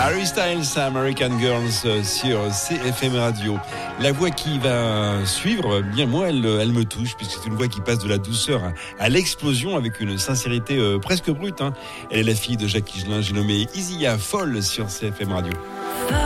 Harry Styles, American Girls sur CFM Radio. La voix qui va suivre, bien moi, elle me touche puisque c'est une voix qui passe de la douceur à l'explosion avec une sincérité presque brute. Elle est la fille de Jacques Higelin, j'ai nommé Isia Folle sur CFM Radio.